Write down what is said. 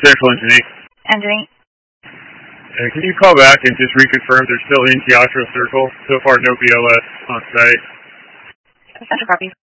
Central Engineering. Engineering. Can you call back and just reconfirm they're still in Teatro Circle? So far, no BLS on site. Central copy.